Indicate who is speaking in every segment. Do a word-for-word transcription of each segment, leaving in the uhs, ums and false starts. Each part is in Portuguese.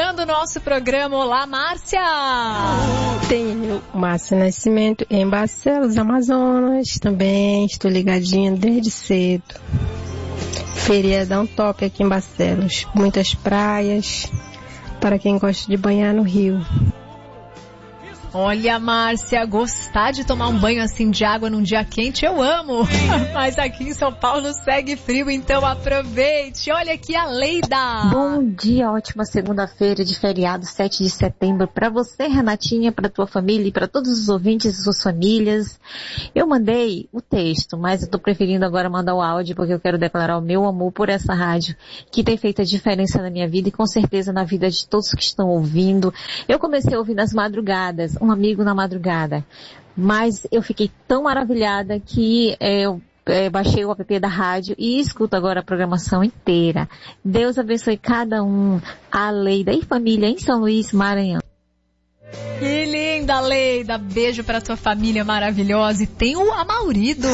Speaker 1: iniciando o nosso programa. Olá, Márcia!
Speaker 2: Tenho Márcia Nascimento em Barcelos, Amazonas. Também estou ligadinha desde cedo. Feriadão top aqui em Barcelos. Muitas praias para quem gosta de banhar no rio.
Speaker 1: Olha, Márcia, gostar de tomar um banho assim de água num dia quente, eu amo. Mas aqui em São Paulo segue frio, então aproveite. Olha aqui a Leida.
Speaker 3: Bom dia, ótima segunda-feira de feriado, sete de setembro. Para você, Renatinha, para tua família e para todos os ouvintes e suas famílias. Eu mandei o texto, mas eu tô preferindo agora mandar o áudio porque eu quero declarar o meu amor por essa rádio que tem feito a diferença na minha vida e com certeza na vida de todos que estão ouvindo. Eu comecei a ouvir nas madrugadas, um amigo na madrugada, mas eu fiquei tão maravilhada que é, eu é, baixei o app da rádio e escuto agora a programação inteira. Deus abençoe cada um, a Leida e família em São Luís, Maranhão.
Speaker 1: Que linda, Leida, beijo pra tua família maravilhosa. E tem o Amaurido.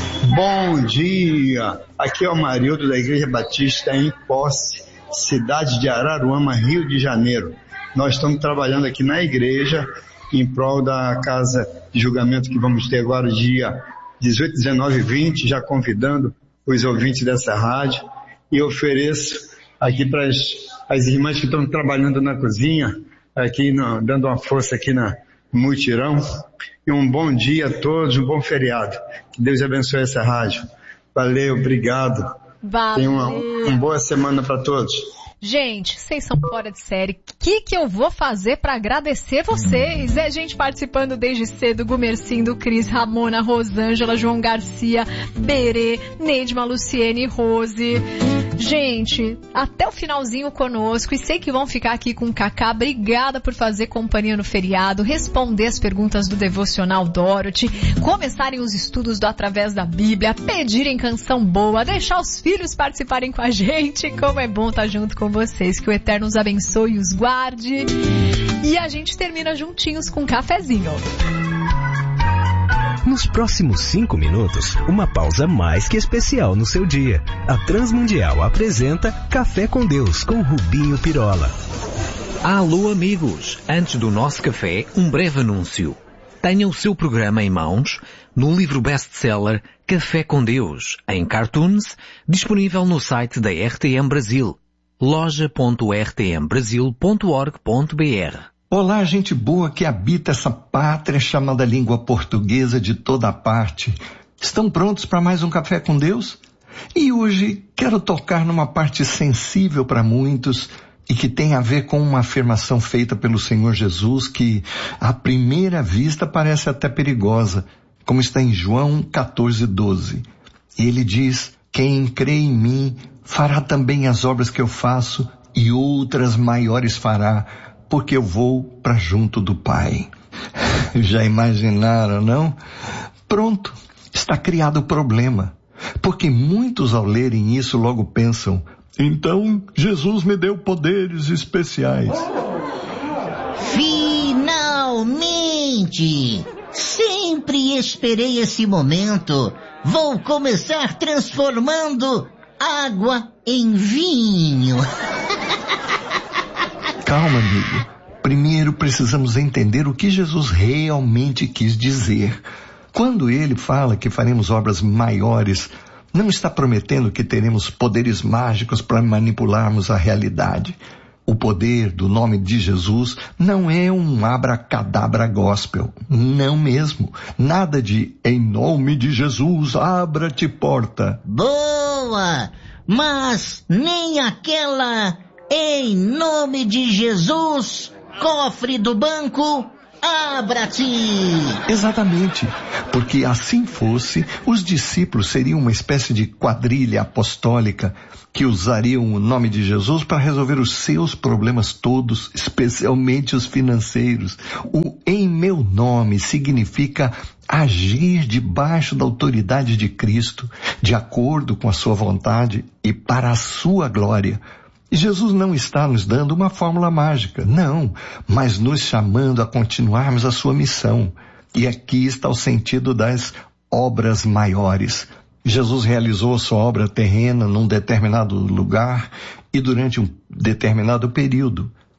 Speaker 4: Bom dia, aqui é o Amarildo da Igreja Batista em Posse, cidade de Araruama, Rio de Janeiro. Nós estamos trabalhando aqui na igreja em prol da casa de julgamento que vamos ter agora dia dezoito, dezenove e vinte, já convidando os ouvintes dessa rádio, e ofereço aqui para as, as irmãs que estão trabalhando na cozinha, aqui no, dando uma força aqui na mutirão, e um bom dia a todos, um bom feriado. Que Deus abençoe essa rádio. Valeu, obrigado.
Speaker 1: Valeu.
Speaker 4: Tenha uma, uma boa semana para todos.
Speaker 1: Gente, vocês são fora de série. O que que eu vou fazer pra agradecer vocês? É gente participando desde cedo. Gumercindo, Cris, Ramona, Rosângela, João Garcia, Berê, Neidma, Luciene, Rose. Gente, até o finalzinho conosco. E sei que vão ficar aqui com o Cacá. Obrigada por fazer companhia no feriado, responder as perguntas do Devocional Dorothy, começarem os estudos do Através da Bíblia, pedirem canção boa, deixar os filhos participarem com a gente. Como é bom estar junto com vocês, que o Eterno os abençoe e os guarde. E a gente termina juntinhos com um cafezinho.
Speaker 5: Nos próximos cinco minutos, uma pausa mais que especial no seu dia. A Transmundial apresenta Café com Deus com Rubinho Pirola.
Speaker 6: Alô amigos, antes do nosso café, um breve anúncio. Tenha o seu programa em mãos no livro best-seller Café com Deus, em cartoons, disponível no site da R T M Brasil. loja ponto r t m brasil ponto org ponto b r.
Speaker 7: Olá, gente boa que habita essa pátria chamada língua portuguesa de toda a parte. Estão prontos para mais um Café com Deus? E hoje quero tocar numa parte sensível para muitos e que tem a ver com uma afirmação feita pelo Senhor Jesus que, à primeira vista, parece até perigosa, como está em João quatorze, doze. Ele diz: quem crê em mim fará também as obras que eu faço e outras maiores fará, porque eu vou para junto do Pai. Já imaginaram, não? Pronto, está criado o problema. Porque muitos ao lerem isso logo pensam: então Jesus me deu poderes especiais.
Speaker 8: Finalmente! Sempre esperei esse momento. Vou começar transformando água em vinho.
Speaker 7: Calma, amigo. Primeiro precisamos entender o que Jesus realmente quis dizer. Quando ele fala que faremos obras maiores, não está prometendo que teremos poderes mágicos para manipularmos a realidade. O poder do nome de Jesus não é um abracadabra gospel. Não mesmo. Nada de em nome de Jesus, abra-te porta.
Speaker 8: Boa! Mas nem aquela em nome de Jesus, cofre do banco, abra-te!
Speaker 7: Exatamente, porque assim fosse, os discípulos seriam uma espécie de quadrilha apostólica que usariam o nome de Jesus para resolver os seus problemas todos, especialmente os financeiros. O em meu nome significa agir debaixo da autoridade de Cristo, de acordo com a sua vontade e para a sua glória. Jesus não está nos dando uma fórmula mágica, não, mas nos chamando a continuarmos a sua missão. E aqui está o sentido das obras maiores. Jesus realizou a sua obra terrena num determinado lugar e durante um determinado período.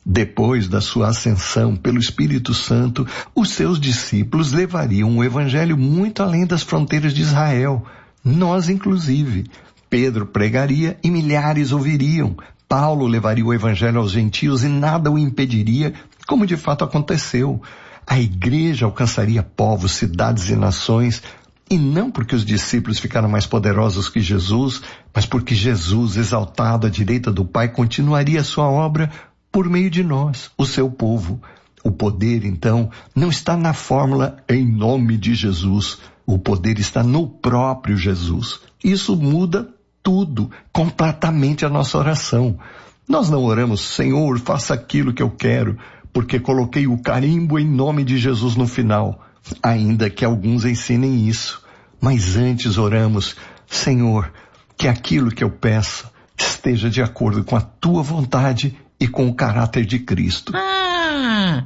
Speaker 7: Depois da sua ascensão pelo Espírito Santo, os seus discípulos levariam o evangelho muito além das fronteiras de Israel. Nós, inclusive. Pedro pregaria e milhares ouviriam. Paulo levaria o evangelho aos gentios e nada o impediria, como de fato aconteceu. A igreja alcançaria povos, cidades e nações, e não porque os discípulos ficaram mais poderosos que Jesus, mas porque Jesus, exaltado à direita do Pai, continuaria a sua obra por meio de nós, o seu povo. O poder, então, não está na fórmula em nome de Jesus. O poder está no próprio Jesus. Isso muda tudo, completamente a nossa oração. Nós não oramos, Senhor, faça aquilo que eu quero, porque coloquei o carimbo em nome de Jesus no final, ainda que alguns ensinem isso. Mas antes oramos, Senhor, que aquilo que eu peço esteja de acordo com a tua vontade e com o caráter de Cristo.
Speaker 8: Ah,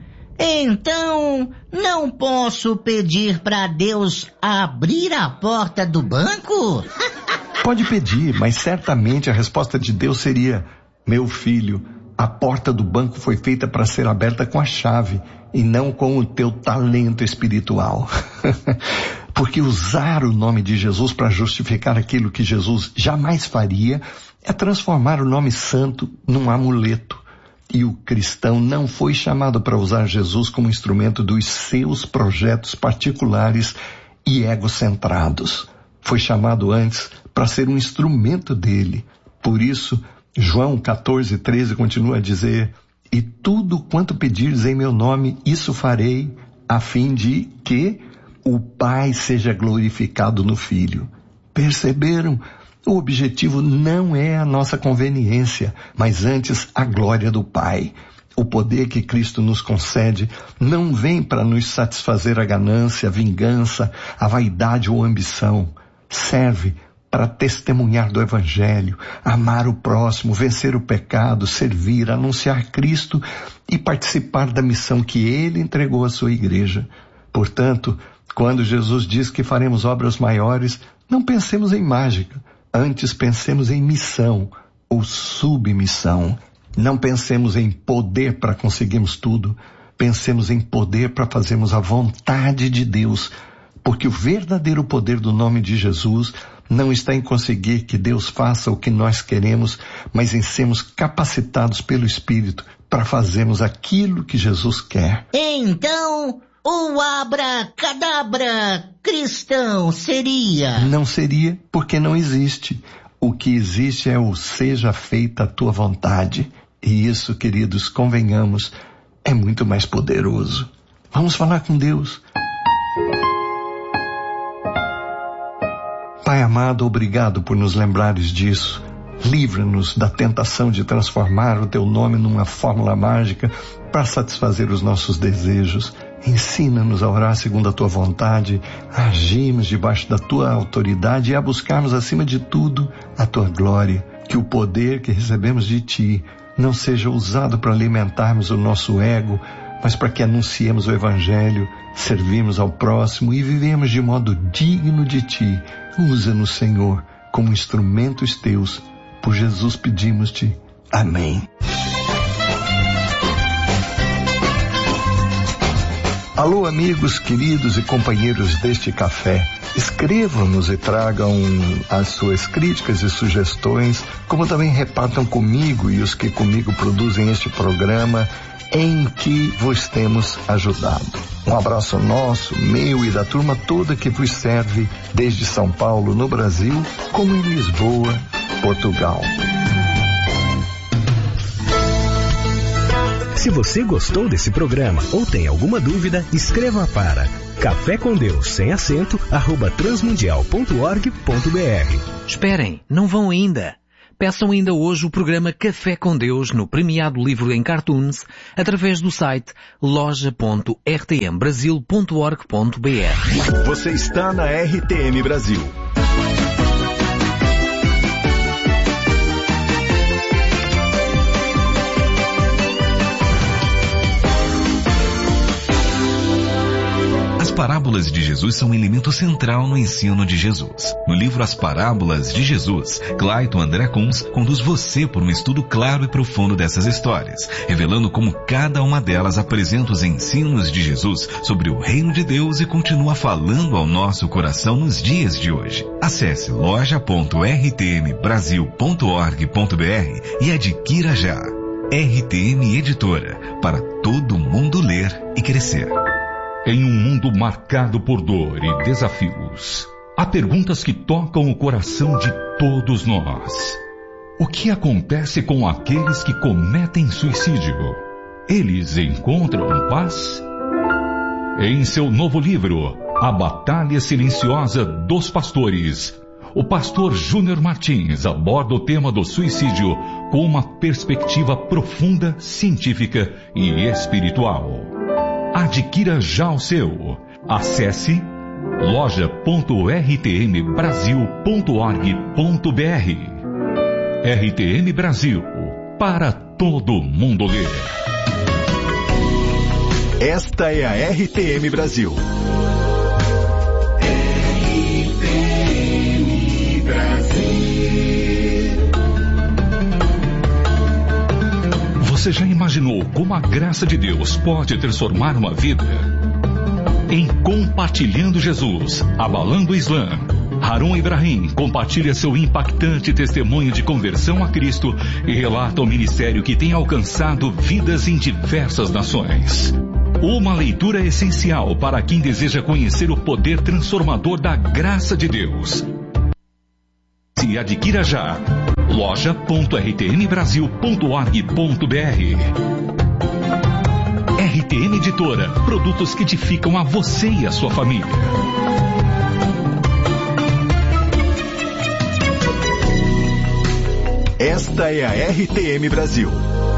Speaker 8: então não posso pedir para Deus abrir a porta do banco?
Speaker 7: Pode pedir, mas certamente a resposta de Deus seria: meu filho, a porta do banco foi feita para ser aberta com a chave e não com o teu talento espiritual. Porque usar o nome de Jesus para justificar aquilo que Jesus jamais faria é transformar o nome santo num amuleto. E o cristão não foi chamado para usar Jesus como instrumento dos seus projetos particulares e egocentrados. Foi chamado antes para ser um instrumento dele. Por isso, João quatorze, treze continua a dizer: e tudo quanto pedires em meu nome, isso farei, a fim de que o Pai seja glorificado no Filho. Perceberam? O objetivo não é a nossa conveniência, mas antes a glória do Pai. O poder que Cristo nos concede não vem para nos satisfazer a ganância, a vingança, a vaidade ou a ambição. Serve para testemunhar do Evangelho, amar o próximo, vencer o pecado, servir, anunciar Cristo e participar da missão que Ele entregou à sua igreja. Portanto, quando Jesus diz que faremos obras maiores, não pensemos em mágica, antes pensemos em missão ou submissão. Não pensemos em poder para conseguirmos tudo, pensemos em poder para fazermos a vontade de Deus, porque o verdadeiro poder do nome de Jesus não está em conseguir que Deus faça o que nós queremos, mas em sermos capacitados pelo Espírito para fazermos aquilo que Jesus quer.
Speaker 8: Então, o abracadabra cristão seria?
Speaker 7: Não seria, porque não existe. O que existe é o seja feita a tua vontade. E isso, queridos, convenhamos, é muito mais poderoso. Vamos falar com Deus. Pai amado, obrigado por nos lembrares disso. Livra-nos da tentação de transformar o teu nome numa fórmula mágica para satisfazer os nossos desejos. Ensina-nos a orar segundo a tua vontade, a agirmos debaixo da tua autoridade e a buscarmos acima de tudo a tua glória. Que o poder que recebemos de ti não seja usado para alimentarmos o nosso ego, mas para que anunciemos o Evangelho, servimos ao próximo e vivemos de modo digno de ti. Usa-nos, Senhor, como instrumentos teus. Por Jesus pedimos-te. Amém. Alô, amigos, queridos e companheiros deste café. Escrevam-nos e tragam as suas críticas e sugestões, como também repartam comigo e os que comigo produzem este programa em que vos temos ajudado. Um abraço nosso, meu e da turma toda que vos serve desde São Paulo, no Brasil, como em Lisboa, Portugal.
Speaker 5: Se você gostou desse programa ou tem alguma dúvida, escreva para café com Deus sem acento arroba transmundial ponto org ponto br.
Speaker 6: Esperem, não vão ainda. Peçam ainda hoje o programa Café com Deus no premiado livro em cartoons através do site loja ponto r t m brasil ponto org ponto b r.
Speaker 9: Você está na R T M Brasil.
Speaker 10: parábolas de Jesus são um elemento central no ensino de Jesus. No livro As Parábolas de Jesus, Clayton André Kunz conduz você por um estudo claro e profundo dessas histórias, revelando como cada uma delas apresenta os ensinos de Jesus sobre o reino de Deus e continua falando ao nosso coração nos dias de hoje. Acesse loja ponto r t m brasil ponto org ponto b r e adquira já. R T M Editora, para todo mundo ler e crescer.
Speaker 11: Em um mundo marcado por dor e desafios, há perguntas que tocam o coração de todos nós. O que acontece com aqueles que cometem suicídio? Eles encontram paz? Em seu novo livro, A Batalha Silenciosa dos Pastores, o pastor Júnior Martins aborda o tema do suicídio com uma perspectiva profunda, científica e espiritual. Adquira já o seu. Acesse loja ponto r t m brasil ponto org ponto b r. R T M Brasil, para todo mundo ler.
Speaker 9: Esta é a R T M Brasil.
Speaker 12: R T M Brasil.
Speaker 11: Você já imaginou como a graça de Deus pode transformar uma vida? Em Compartilhando Jesus, Abalando o Islã, Harun Ibrahim compartilha seu impactante testemunho de conversão a Cristo e relata o ministério que tem alcançado vidas em diversas nações. Uma leitura essencial para quem deseja conhecer o poder transformador da graça de Deus. Se adquira já. loja ponto r t m brasil ponto org ponto b r. R T M Editora, produtos que edificam a você e a sua família.
Speaker 9: Esta é a R T M Brasil.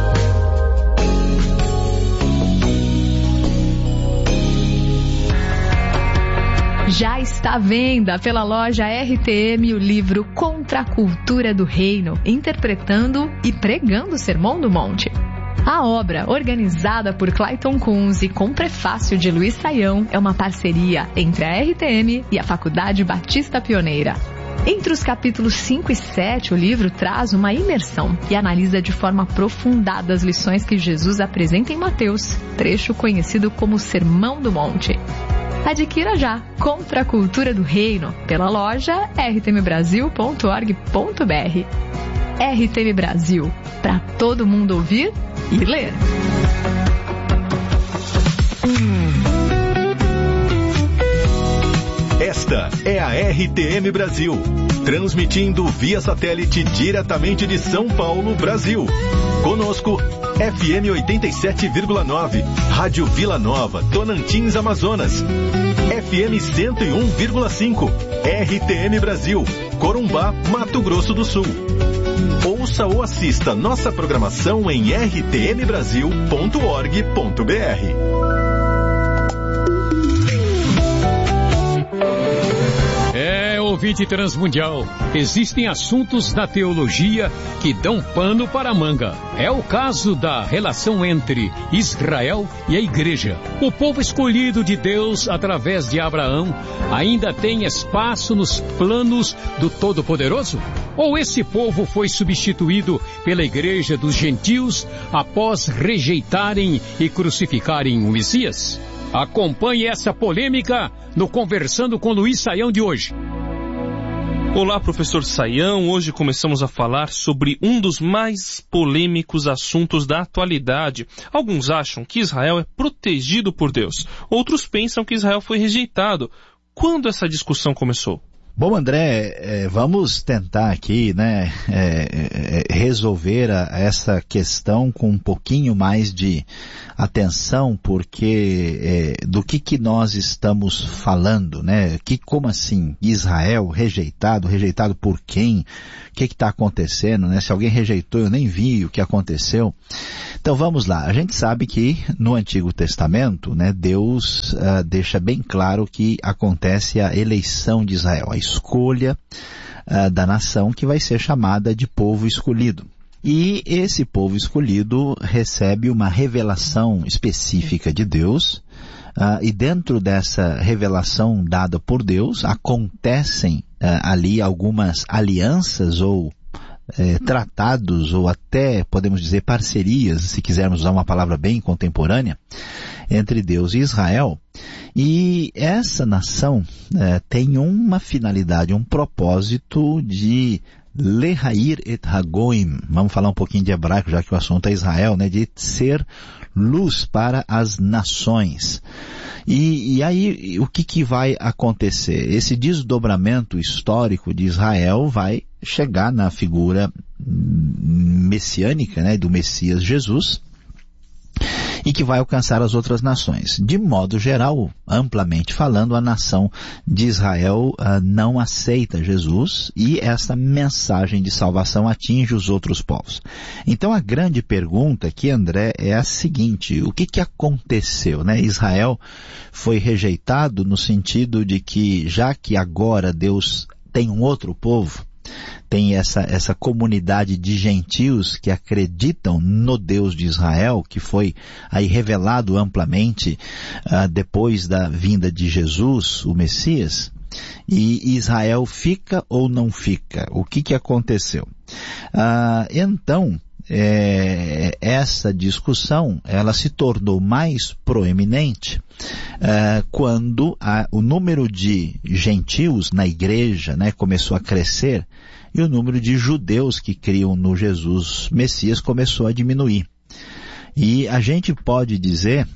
Speaker 1: Já está à venda pela loja R T M o livro Contra a Cultura do Reino, interpretando e pregando o Sermão do Monte. A obra, organizada por Clayton Kunz e com prefácio de Luiz Saião, é uma parceria entre a R T M e a Faculdade Batista Pioneira. Entre os capítulos cinco e sete, o livro traz uma imersão e analisa de forma aprofundada as lições que Jesus apresenta em Mateus, trecho conhecido como Sermão do Monte. Adquira já Contra a Cultura do Reino pela loja r t m brasil ponto org ponto b r. R T M Brasil, para todo mundo ouvir e ler.
Speaker 9: Esta é a R T M Brasil, transmitindo via satélite diretamente de São Paulo, Brasil. Conosco, F M oitenta e sete vírgula nove, Rádio Vila Nova, Tonantins, Amazonas. F M cento e um vírgula cinco, R T M Brasil, Corumbá, Mato Grosso do Sul. Ouça ou assista nossa programação em r t m brasil ponto org ponto b r.
Speaker 13: É, ouvinte transmundial, existem assuntos da teologia que dão pano para a manga. É o caso da relação entre Israel e a igreja. O povo escolhido de Deus através de Abraão ainda tem espaço nos planos do Todo-Poderoso? Ou esse povo foi substituído pela igreja dos gentios após rejeitarem e crucificarem o Messias? Acompanhe essa polêmica no Conversando com Luiz Saião de hoje.
Speaker 14: Olá, professor Saião. Hoje começamos a falar sobre um dos mais polêmicos assuntos da atualidade. Alguns acham que Israel é protegido por Deus. Outros pensam que Israel foi rejeitado. Quando essa discussão começou?
Speaker 15: Bom, André, é, vamos tentar aqui, né, é, é, resolver a, essa questão com um pouquinho mais de atenção, porque é, do que que nós estamos falando, né? Que, como assim? Israel rejeitado, rejeitado por quem? O que que está acontecendo, né? Se alguém rejeitou, eu nem vi o que aconteceu. Então vamos lá. A gente sabe que no Antigo Testamento, né, Deus uh, deixa bem claro que acontece a eleição de Israel, a escolha uh, da nação que vai ser chamada de povo escolhido. E esse povo escolhido recebe uma revelação específica de Deus Uh, e dentro dessa revelação dada por Deus, acontecem uh, ali algumas alianças ou eh, tratados, ou até, podemos dizer, parcerias, se quisermos usar uma palavra bem contemporânea, entre Deus e Israel. E essa nação eh, tem uma finalidade, um propósito de lehair et hagoim. Vamos falar um pouquinho de hebraico, já que o assunto é Israel, né? De ser luz para as nações. E, e aí, o que, que vai acontecer? Esse desdobramento histórico de Israel vai chegar na figura messiânica, né, do Messias Jesus, e que vai alcançar as outras nações. De modo geral, amplamente falando, a nação de Israel uh, não aceita Jesus, e essa mensagem de salvação atinge os outros povos. Então a grande pergunta aqui, André, é a seguinte: o que, que aconteceu, né? Israel foi rejeitado no sentido de que, já que agora Deus tem um outro povo, tem essa, essa comunidade de gentios que acreditam no Deus de Israel, que foi aí revelado amplamente uh, depois da vinda de Jesus, o Messias, e Israel fica ou não fica? O que, que aconteceu? Uh, então, é, essa discussão, ela se tornou mais proeminente uh, quando a, o número de gentios na igreja, né, começou a crescer, e o número de judeus que criam no Jesus Messias começou a diminuir. E a gente pode dizer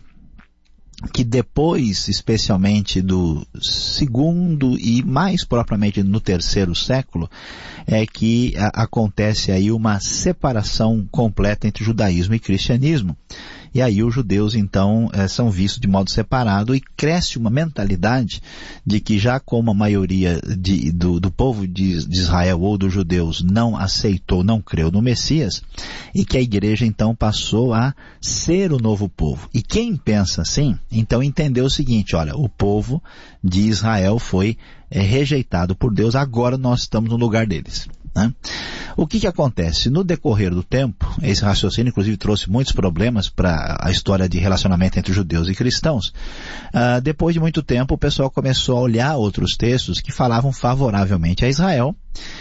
Speaker 15: que depois, especialmente do segundo e mais propriamente no terceiro século, é que a, acontece aí uma separação completa entre judaísmo e cristianismo. E aí os judeus, então, eh, são vistos de modo separado, e cresce uma mentalidade de que, já como a maioria de, do, do povo de, de Israel ou dos judeus não aceitou, não creu no Messias, e que a igreja então passou a ser o novo povo. E quem pensa assim, então entendeu o seguinte: olha, o povo de Israel foi eh, rejeitado por Deus, agora nós estamos no lugar deles. Né? O que que acontece? No decorrer do tempo, esse raciocínio inclusive trouxe muitos problemas para a história de relacionamento entre judeus e cristãos. Uh, depois de muito tempo, o pessoal começou a olhar outros textos que falavam favoravelmente a Israel,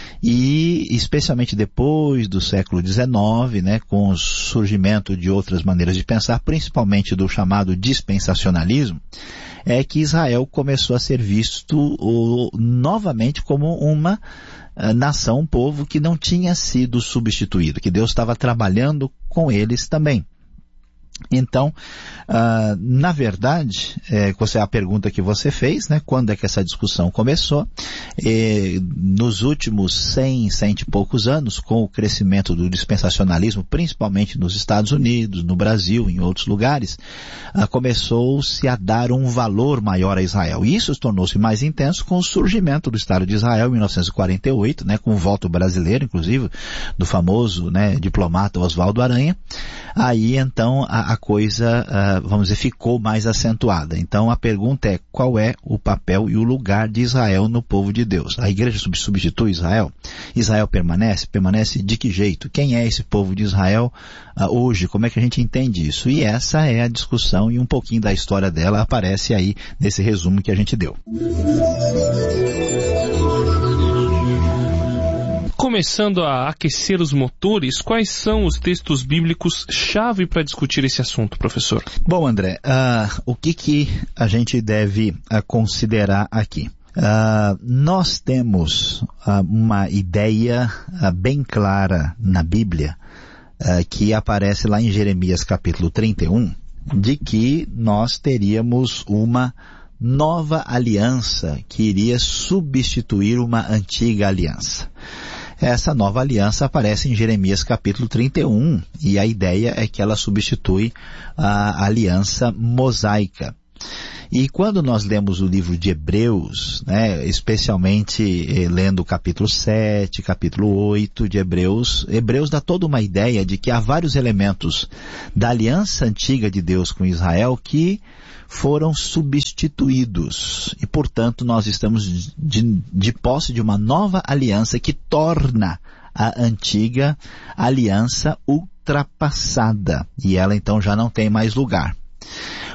Speaker 15: e especialmente depois do século dezenove, né, com o surgimento de outras maneiras de pensar, principalmente do chamado dispensacionalismo, é que Israel começou a ser visto o, novamente como uma uh, nação, um povo que não tinha sido substituído, que Deus estava trabalhando com eles também. Então, uh, na verdade, é, você, a pergunta que você fez, né, quando é que essa discussão começou? E, nos últimos cem, cento e poucos anos, com o crescimento do dispensacionalismo, principalmente nos Estados Unidos, no Brasil, em outros lugares, uh, começou-se a dar um valor maior a Israel. E isso tornou-se mais intenso com o surgimento do Estado de Israel em mil novecentos e quarenta e oito, né, com o voto brasileiro, inclusive, do famoso, né, diplomata Oswaldo Aranha. Aí, então, a, a coisa, uh, vamos dizer, ficou mais acentuada. Então, a pergunta é: qual é o papel e o lugar de Israel no povo de Deus? A igreja substitui Israel? Israel permanece? Permanece de que jeito? Quem é esse povo de Israel uh, hoje? Como é que a gente entende isso? E essa é a discussão, e um pouquinho da história dela aparece aí nesse resumo que a gente deu.
Speaker 14: Começando a aquecer os motores, quais são os textos bíblicos chave para discutir esse assunto, professor?
Speaker 15: Bom, André, uh, o que, que a gente deve uh, considerar aqui? Uh, nós temos uh, uma ideia uh, bem clara na Bíblia, uh, que aparece lá em Jeremias capítulo trinta e um, de que nós teríamos uma nova aliança que iria substituir uma antiga aliança. Essa nova aliança aparece em Jeremias capítulo trinta e um, e a ideia é que ela substitui a aliança mosaica. E quando nós lemos o livro de Hebreus, né, especialmente eh, lendo o capítulo sete, capítulo oito de Hebreus, Hebreus dá toda uma ideia de que há vários elementos da aliança antiga de Deus com Israel que foram substituídos. E, portanto, nós estamos de, de posse de uma nova aliança que torna a antiga aliança ultrapassada. E ela, então, já não tem mais lugar.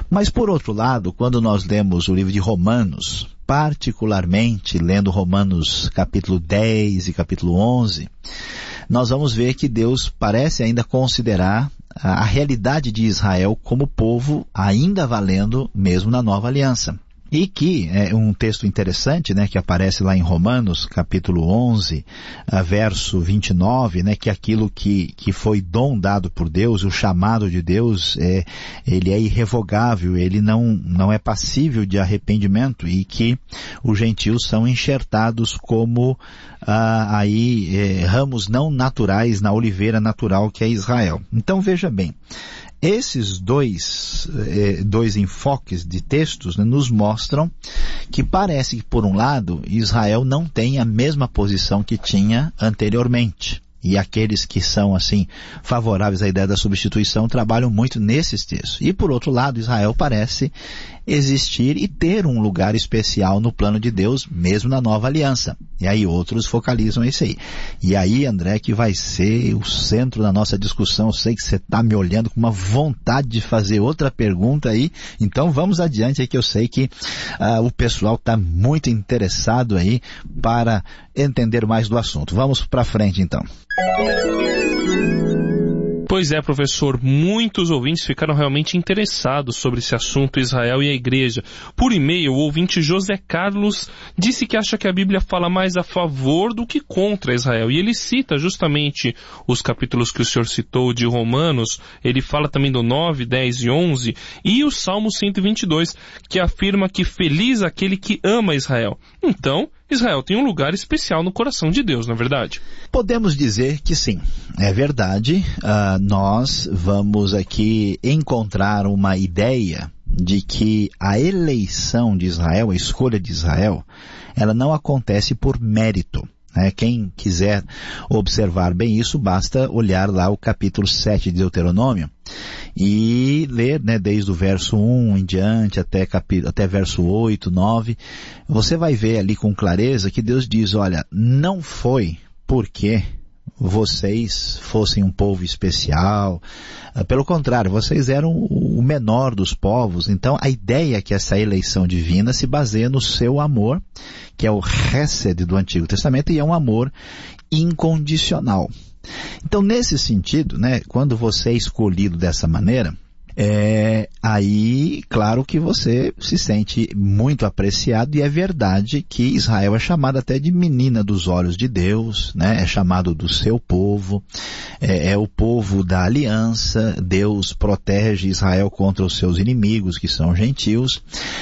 Speaker 15: Mas por outro lado, quando nós lemos o livro de Romanos, particularmente lendo Romanos capítulo dez e capítulo onze, nós vamos ver que Deus parece ainda considerar a, a realidade de Israel como povo ainda valendo mesmo na nova aliança. E que é um texto interessante, né, que aparece lá em Romanos, capítulo onze, verso vinte e nove, né, que aquilo que, que foi dom dado por Deus, o chamado de Deus, é, ele é irrevogável, ele não, não é passível de arrependimento, e que os gentios são enxertados como ah, aí, é, ramos não naturais na oliveira natural que é Israel. Então veja bem, esses dois, eh, dois enfoques de textos, né, nos mostram que parece que, por um lado, Israel não tem a mesma posição que tinha anteriormente. E aqueles que são, assim, favoráveis à ideia da substituição trabalham muito nesses textos. E, por outro lado, Israel parece existir e ter um lugar especial no plano de Deus, mesmo na nova aliança. E aí outros focalizam isso aí. E aí, André, que vai ser o centro da nossa discussão. Eu sei que você está me olhando com uma vontade de fazer outra pergunta aí. Então vamos adiante aí, que eu sei que uh, o pessoal está muito interessado aí para entender mais do assunto. Vamos para frente então.
Speaker 14: Pois é, professor, muitos ouvintes ficaram realmente interessados sobre esse assunto, Israel e a igreja. Por e-mail, o ouvinte José Carlos disse que acha que a Bíblia fala mais a favor do que contra Israel. E ele cita justamente os capítulos que o senhor citou de Romanos, ele fala também do nove, dez e onze, e o Salmo cento e vinte e dois, que afirma que feliz aquele que ama Israel. Então, Israel tem um lugar especial no coração de Deus, não é verdade?
Speaker 15: Podemos dizer que sim, é verdade. Uh, nós vamos aqui encontrar uma ideia de que a eleição de Israel, a escolha de Israel, ela não acontece por mérito. Né? Quem quiser observar bem isso, basta olhar lá o capítulo sete de Deuteronômio e ler, né, desde o verso um em diante até, capítulo, até verso oito, nove, você vai ver ali com clareza que Deus diz, olha, não foi porque vocês fossem um povo especial, pelo contrário, vocês eram o menor dos povos. Então a ideia é que essa eleição divina se baseia no seu amor, que é o Hesed do Antigo Testamento, e é um amor incondicional. Então, nesse sentido, né, quando você é escolhido dessa maneira, é, aí, claro que você se sente muito apreciado, e é verdade que Israel é chamado até de menina dos olhos de Deus, né? É chamado do seu povo, é, é o povo da aliança. Deus protege Israel contra os seus inimigos, que são gentios.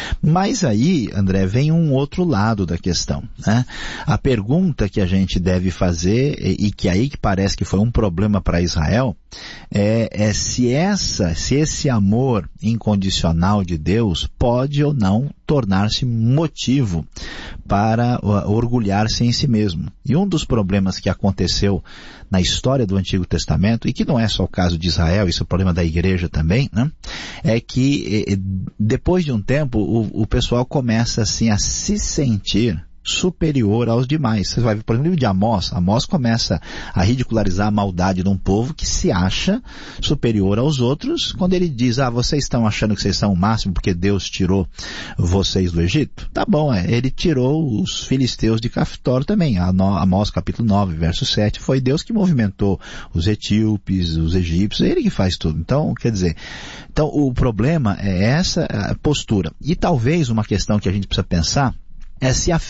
Speaker 15: Mas aí, André, vem um outro lado da questão, né? A pergunta que a gente deve fazer, e que aí que parece que foi um problema para Israel, é, é se essa, se esse amor incondicional de Deus pode ou não tornar-se motivo para orgulhar-se em si mesmo. E um dos problemas que aconteceu na história do Antigo Testamento, e que não é só o caso de Israel, isso é o problema da igreja também, né? É que depois de um tempo o, o pessoal começa assim a se sentir superior aos demais. Você vai ver, por exemplo, o livro de Amós. Amós começa a ridicularizar a maldade de um povo que se acha superior aos outros, quando ele diz, ah, vocês estão achando que vocês são o máximo porque Deus tirou vocês do Egito? Tá bom, é. Ele tirou os filisteus de Caftor também. Amós capítulo nove, verso sete, foi Deus que movimentou os etíopes, os egípcios, ele que faz tudo. Então, quer dizer, então o problema é essa postura. E talvez uma questão que a gente precisa pensar é se a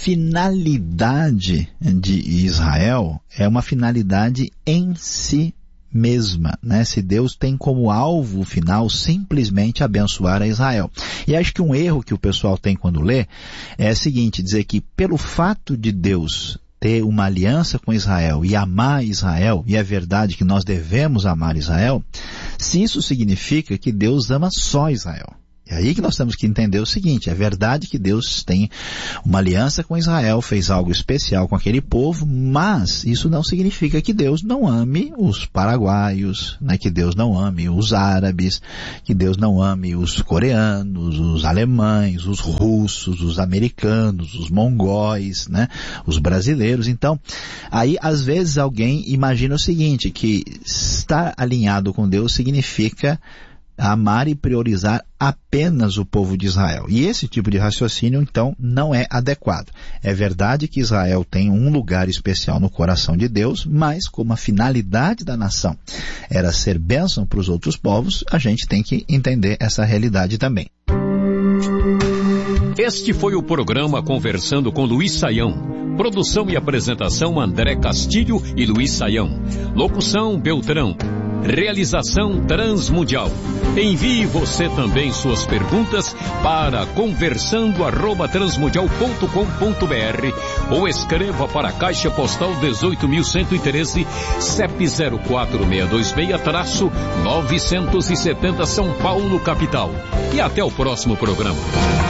Speaker 15: finalidade de Israel é uma finalidade em si mesma, né? Se Deus tem como alvo final simplesmente abençoar a Israel. E acho que um erro que o pessoal tem quando lê é o seguinte, dizer que pelo fato de Deus ter uma aliança com Israel e amar Israel, e é verdade que nós devemos amar Israel, se isso significa que Deus ama só Israel. É aí que nós temos que entender o seguinte, é verdade que Deus tem uma aliança com Israel, fez algo especial com aquele povo, mas isso não significa que Deus não ame os paraguaios, né? Que Deus não ame os árabes, que Deus não ame os coreanos, os alemães, os russos, os americanos, os mongóis, né? Os brasileiros. Então, aí às vezes alguém imagina o seguinte, que estar alinhado com Deus significa amar e priorizar apenas o povo de Israel. E esse tipo de raciocínio, então, não é adequado. É verdade que Israel tem um lugar especial no coração de Deus, mas como a finalidade da nação era ser bênção para os outros povos, a gente tem que entender essa realidade também.
Speaker 13: Este foi o programa Conversando com Luiz Saião. Produção e apresentação André Castilho e Luiz Saião. Locução Beltrão. Realização Transmundial. Envie você também suas perguntas para conversando arroba transmundial ponto com ponto br ou escreva para a Caixa Postal dezoito mil cento e treze, C E P zero quatro seis dois seis, novecentos e setenta São Paulo, capital. E até o próximo programa.